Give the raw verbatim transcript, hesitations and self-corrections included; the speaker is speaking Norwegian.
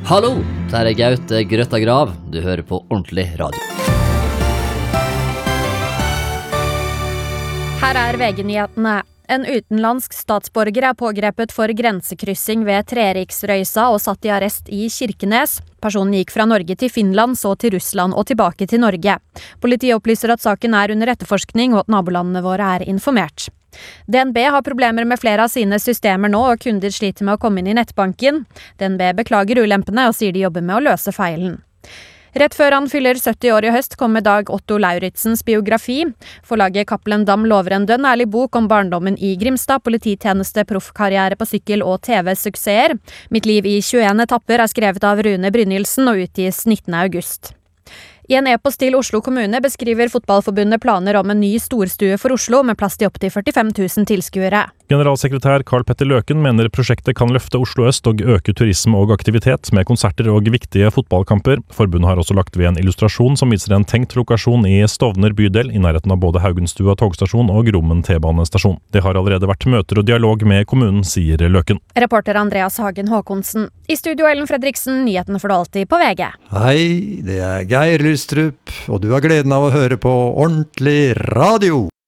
Hallo, der er Gaute Grøtta Grav. Du hører på Ordentlig radio. Her er V G-nyhetene. En utenlandsk statsborger er pågrepet for grensekryssing ved Treriksrøysa og satt i arrest i Kirkenes. Personen gikk fra Norge til Finland, så til Russland og tilbake til Norge. Politiet opplyser at saken er under etterforskning og at nabolandene våre er informert. D N B har problemer med flere av sine systemer nå, og kunder sliter med å komme inn i nettbanken. D N B beklager ulempene og sier de jobber med å løse feilen. Rett før han fyller sytti år i høst kommer Dag Otto Lauritzens biografi. Forlaget Cappelen Damm lover en dønn ærlig bok om barndommen i Grimstad, polititjeneste, proffkarriere på sykkel og T V-suksesser. Mitt liv i tjueen etapper er skrevet av Rune Brynildsen og utgis nittende august. I en e-post til Oslo kommune beskriver Fotballforbundet planer om en ny storstue for Oslo med plass til opptil førtifem tusen tilskuere. Generalsekretær Karl Petter Løken mener prosjektet kan løfte Oslo øst og øke turisme og aktivitet med konserter og viktige fotballkamper. Forbundet har også lagt ved en illustrasjon som viser en tenkt lokasjon i Stovner bydel, i nærheten av både Haugenstua togstasjon og Grommen T-banestasjon. Det har allerede vært møter og dialog med kommunen, sier Løken. Reporter Andreas Hagen Håkonsen. I studio Ellen Fredriksen, nyhetene får du alltid på V G. Hei, det er Geir Lystrup, og du har gleden av å høre på Ordentlig radio.